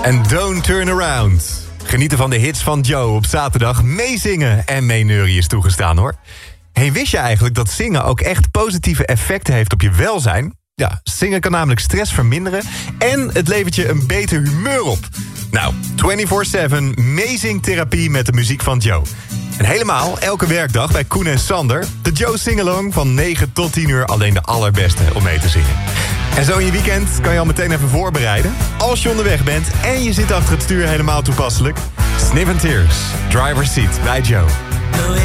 En Don't Turn Around. Genieten van de hits van Joe op zaterdag. Meezingen en meeneurie is toegestaan, hoor. Hey, wist je eigenlijk dat zingen ook echt positieve effecten heeft op je welzijn? Ja, zingen kan namelijk stress verminderen en het levert je een beter humeur op. Nou, 24/7 meezingtherapie met de muziek van Joe. En helemaal elke werkdag bij Koen en Sander. De Joe Singalong van 9 tot 10 uur alleen de allerbeste om mee te zingen. En zo in je weekend kan je al meteen even voorbereiden. Als je onderweg bent en je zit achter het stuur, helemaal toepasselijk. Sniff and Tears, Driver's Seat bij Joe.